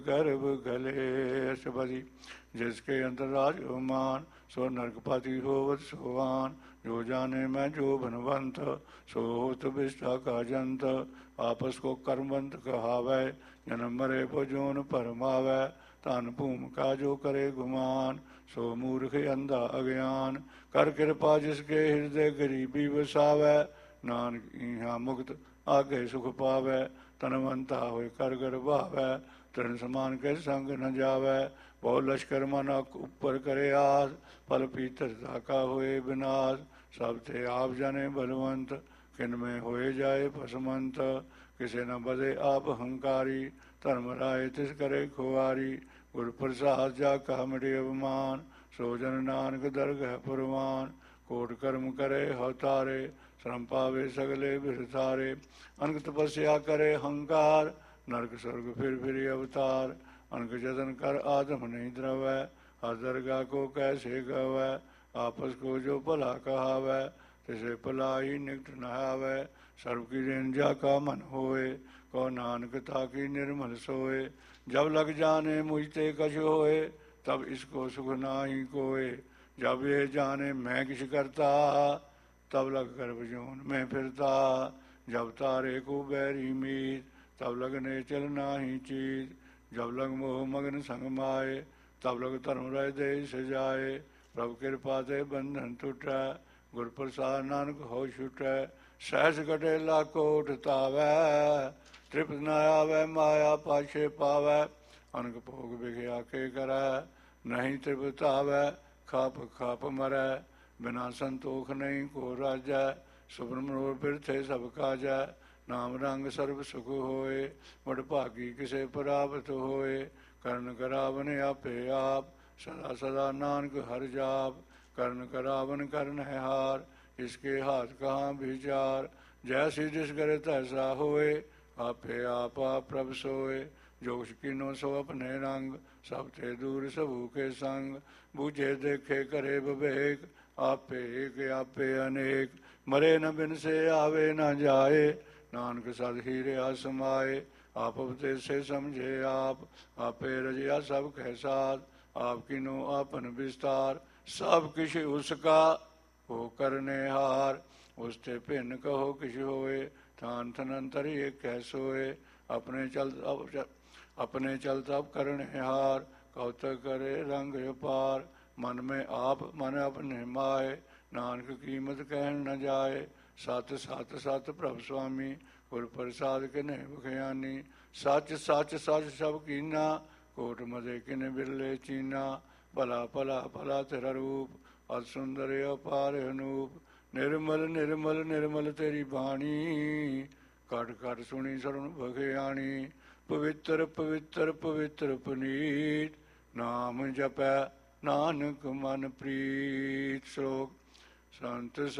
गर्भ गले अष्टपदी। जिसके अंतर राज मान सो नरकपति होवत सोवान। जो जाने मैं जो बनवंत सो होत विष्ठा का जंत। आपस को कर्मवंत कहावै जन्म मरे को जोन परमावै। धन भूम का जो करे गुमान सो मूर्ख अंधा अज्ञान। कर कृपा जिसके हृदय गरीबी वसावै। नानक इहाँ मुक्त आगे सुख पावै। तनवंता होए कर गरबावै तृण समान के संग न जावै। बहु लश्कर मना ऊपर करे आस फल पीतरता का होए विनाश। सब थे आप जाने बलवंत किन में होए जाए फसमंत। किसे न बदे आप हंकारी धर्म राय तिस करे खुआरी। गुरु प्रसाद जा कहा मिटे अवमान सो जन नानक दरगह पुरवान। कोट कर्म करे हवतारे श्रम पावे सगले बिरथारे। अनक तपस्या करे हंकार नरक स्वर्ग फिर अवतार। अनक जतन कर आदम नहीं द्रवै हर दरगाह को कैसे गवै। आपस को जो भला कहावै तिसे भला ही निकट नहावै। सर्व की रेंजा का मन होए को नानक ताकि निर्मल सोए। जब लग जाने मुझते कछ होए तब इसको सुख नाही कोए। जब ये जाने मैं किस करता तब लग गर्भ जोन में फिरता। जब तारे को बैरी मीत तब लगने चल नाही चीत। जब लग मोह मगन संग माए तब लग धर्म रह दे सजाए। प्रभु कृपा ते बंधन टूटै गुर प्रसाद नानक हो छूटै। सहस कटे लाखो उठतावै तृप्त न आवे माया पाछे पावै। अनक भोग बिघया के करै नहीं तृप्त आवै खाप खाप मरै। बिना संतोख नहीं को राजै सुब्रम मनोर बिरथे सब काजै। नाम रंग सर्व सुख होए मुड़ भागी किसे प्राप्त होए। करण करावन आपे आप सदा सदा नानक हर जाप। करण करावन करन है हार इसके हाथ कहाँ विचार। जैसी जिस करे तैसा होए आपे आपा प्रभ सोए। जो किनो सो अपने रंग सब थे दूर सबू के संग। बूझे देखे करे विवेक आपे एक आपे अनेक। मरे न बिन से आवे न जाए नानक सद हीरे समाए। आप अवते से समझे आप आपे रजिया सब कह साथ। आप किनो आपन विस्तार सब किछ उसका हो करने हार। उसते भिन्न कहो किछ होए थान थनंतर एक कह सोए। अपने चल तब करने हार कौतक करे रंग अपार। मन में आप मन अपने माए नानक कीमत कहन न जाए। सत सत सत प्रभु स्वामी गुर प्रसाद किने बखयानी। सच सच सच सब कीना कोट मदे किने बिरले चीना। भला भला भला तेरा रूप अत सुंदर अपार अनूप। निर्मल निर्मल निर्मल तेरी बाणी कट कट सुनी सरन बखयानी। पवित्र पवित्र पवित्र पुनीत नाम जपै नानक मन प्रीत। श्लोक संत